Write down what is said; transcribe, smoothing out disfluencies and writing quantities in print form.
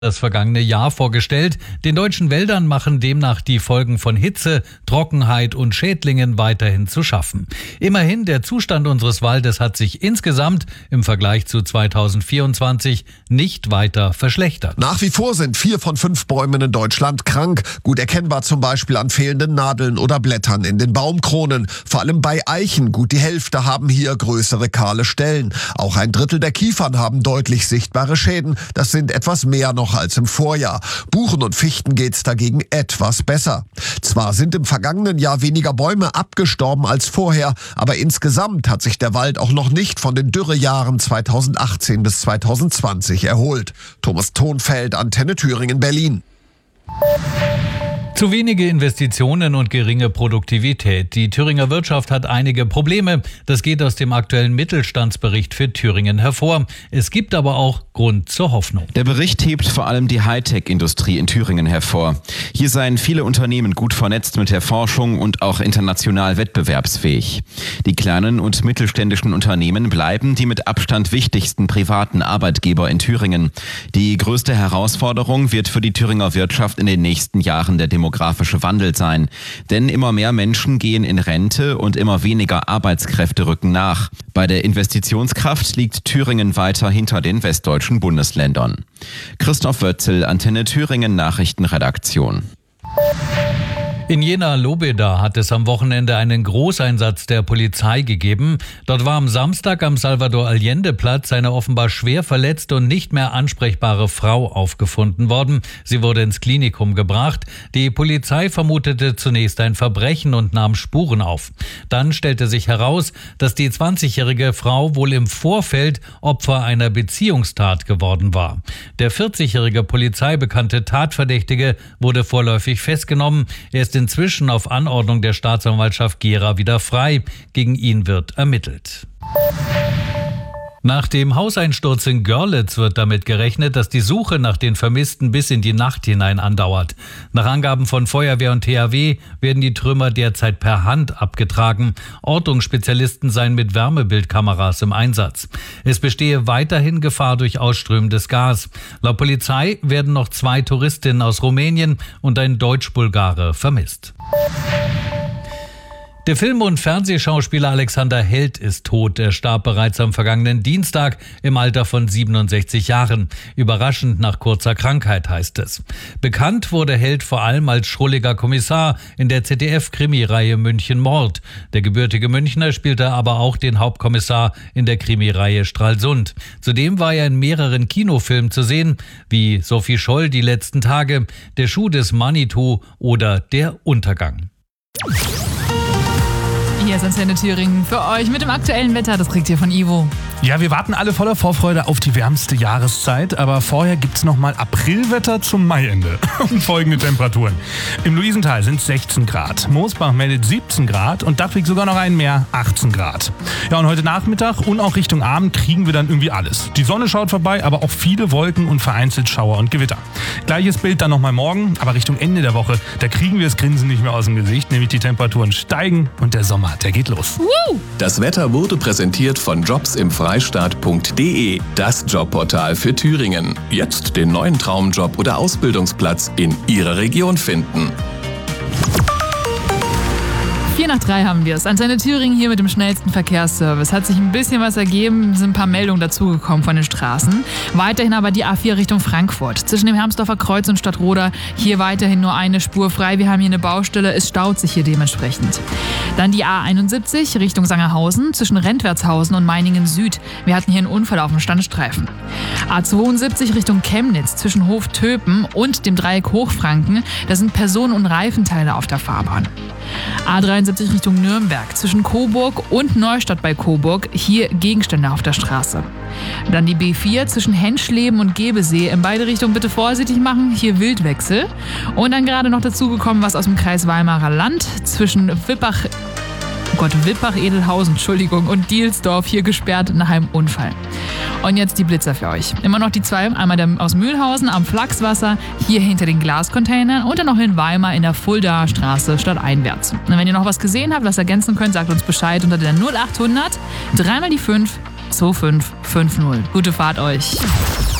das vergangene Jahr vorgestellt. Den deutschen Wäldern machen demnach die Folgen von Hitze, Trockenheit und Schädlingen weiterhin zu schaffen. Immerhin, der Zustand unseres Waldes hat sich insgesamt im Vergleich zu 2024 nicht weiter verschlechtert. Nach wie vor sind 4 von 5 Bäumen in Deutschland krank. Gut erkennbar zum Beispiel an fehlenden Nadeln oder Blättern in den Baumkronen. Vor allem bei Eichen, gut die Hälfte haben hier größere kahle Stellen. Auch ein Drittel der Kiefern haben deutlich sichtbare Schäden. Das sind etwas mehr noch als im Vorjahr. Buchen und Fichten geht's dagegen etwas besser. Zwar sind im vergangenen Jahr weniger Bäume abgestorben als vorher, aber insgesamt hat sich der Wald auch noch nicht von den Dürrejahren 2018 bis 2020 erholt. Thomas Thonfeld, Antenne Thüringen, Berlin. Zu wenige Investitionen und geringe Produktivität. Die Thüringer Wirtschaft hat einige Probleme. Das geht aus dem aktuellen Mittelstandsbericht für Thüringen hervor. Es gibt aber auch Grund zur Hoffnung. Der Bericht hebt vor allem die Hightech-Industrie in Thüringen hervor. Hier seien viele Unternehmen gut vernetzt mit der Forschung und auch international wettbewerbsfähig. Die kleinen und mittelständischen Unternehmen bleiben die mit Abstand wichtigsten privaten Arbeitgeber in Thüringen. Die größte Herausforderung wird für die Thüringer Wirtschaft in den nächsten Jahren der demografische Wandel sein. Denn immer mehr Menschen gehen in Rente und immer weniger Arbeitskräfte rücken nach. Bei der Investitionskraft liegt Thüringen weiter hinter den westdeutschen Bundesländern. Christoph Wötzel, Antenne Thüringen Nachrichtenredaktion. In Jena-Lobeda hat es am Wochenende einen Großeinsatz der Polizei gegeben. Dort war am Samstag am Salvador-Allende-Platz eine offenbar schwer verletzte und nicht mehr ansprechbare Frau aufgefunden worden. Sie wurde ins Klinikum gebracht. Die Polizei vermutete zunächst ein Verbrechen und nahm Spuren auf. Dann stellte sich heraus, dass die 20-jährige Frau wohl im Vorfeld Opfer einer Beziehungstat geworden war. Der 40-jährige polizeibekannte Tatverdächtige wurde vorläufig festgenommen. Er ist inzwischen auf Anordnung der Staatsanwaltschaft Gera wieder frei. Gegen ihn wird ermittelt. Nach dem Hauseinsturz in Görlitz wird damit gerechnet, dass die Suche nach den Vermissten bis in die Nacht hinein andauert. Nach Angaben von Feuerwehr und THW werden die Trümmer derzeit per Hand abgetragen. Ortungsspezialisten seien mit Wärmebildkameras im Einsatz. Es bestehe weiterhin Gefahr durch ausströmendes Gas. Laut Polizei werden noch 2 Touristinnen aus Rumänien und ein Deutsch-Bulgare vermisst. Der Film- und Fernsehschauspieler Alexander Held ist tot. Er starb bereits am vergangenen Dienstag im Alter von 67 Jahren. Überraschend nach kurzer Krankheit, heißt es. Bekannt wurde Held vor allem als schrulliger Kommissar in der ZDF-Krimireihe München Mord. Der gebürtige Münchner spielte aber auch den Hauptkommissar in der Krimireihe Stralsund. Zudem war er in mehreren Kinofilmen zu sehen, wie Sophie Scholl, Die letzten Tage, Der Schuh des Manitou oder Der Untergang. Hier ist Antenne Thüringen für euch mit dem aktuellen Wetter. Das kriegt ihr von Ivo. Ja, wir warten alle voller Vorfreude auf die wärmste Jahreszeit, aber vorher gibt's nochmal Aprilwetter zum Maiende und folgende Temperaturen. Im Luisenthal sind 16 Grad, Moosbach meldet 17 Grad und Dachwig sogar noch ein mehr, 18 Grad. Ja, und heute Nachmittag und auch Richtung Abend kriegen wir dann irgendwie alles. Die Sonne schaut vorbei, aber auch viele Wolken und vereinzelt Schauer und Gewitter. Gleiches Bild dann nochmal morgen, aber Richtung Ende der Woche, da kriegen wir das Grinsen nicht mehr aus dem Gesicht, nämlich die Temperaturen steigen und der Sommer, der geht los. Das Wetter wurde präsentiert von jobsimfreistaat.de, das Jobportal für Thüringen. Jetzt den neuen Traumjob oder Ausbildungsplatz in Ihrer Region finden. 4:03 haben wir es. Antenne Thüringen hier mit dem schnellsten Verkehrsservice. Hat sich ein bisschen was ergeben, sind ein paar Meldungen dazugekommen von den Straßen. Weiterhin aber die A4 Richtung Frankfurt. Zwischen dem Hermsdorfer Kreuz und Stadtroda hier weiterhin nur eine Spur frei. Wir haben hier eine Baustelle, es staut sich hier dementsprechend. Dann die A71 Richtung Sangerhausen zwischen Rentwertshausen und Meiningen Süd. Wir hatten hier einen Unfall auf dem Standstreifen. A72 Richtung Chemnitz zwischen Hof-Töpen und dem Dreieck Hochfranken. Da sind Personen- und Reifenteile auf der Fahrbahn. A73 Richtung Nürnberg zwischen Coburg und Neustadt bei Coburg. Hier Gegenstände auf der Straße. Dann die B4 zwischen Henschleben und Gebesee. In beide Richtungen bitte vorsichtig machen. Hier Wildwechsel. Und dann gerade noch dazugekommen was aus dem Kreis Weimarer Land zwischen Wippach, Edelhausen, und Dielsdorf, hier gesperrt nach einem Unfall. Und jetzt die Blitzer für euch. Immer noch die 2, einmal der aus Mühlhausen am Flachswasser, hier hinter den Glascontainern und dann noch in Weimar in der Fuldaer Straße stadteinwärts. Und wenn ihr noch was gesehen habt, was ergänzen könnt, sagt uns Bescheid unter der 0800 3 mal die 5 2550. Gute Fahrt euch.